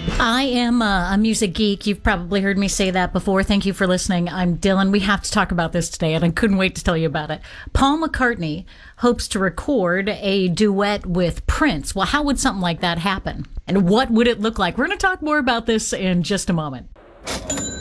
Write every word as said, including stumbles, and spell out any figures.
I am a, a music geek. You've probably heard me say that before. Thank you for listening. I'm Dylan. We have to talk about this today, and I couldn't wait to tell you about it. Paul McCartney hopes to record a duet with Prince. Well, how would something like that happen? And what would it look like? We're going to talk more about this in just a moment.